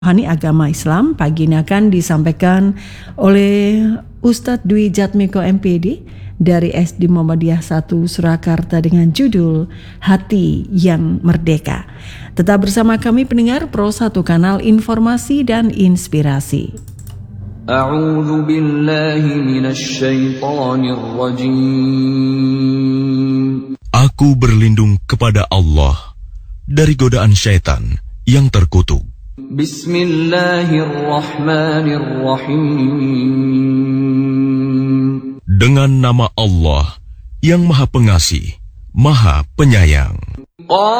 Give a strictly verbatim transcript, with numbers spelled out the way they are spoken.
Rohani Agama Islam. Pagi ini akan disampaikan oleh Ustadz Dwi Jatmiko M P D dari S D Muhammadiyah satu Surakarta dengan judul Hati yang Merdeka. Tetap bersama kami pendengar Pro satu Kanal Informasi dan Inspirasi. A'udzu billahi minasy syaithanir rajim. Aku berlindung kepada Allah dari godaan syaitan yang terkutuk. Bismillahirrahmanirrahim. Dengan nama Allah yang Maha Pengasih, Maha Penyayang.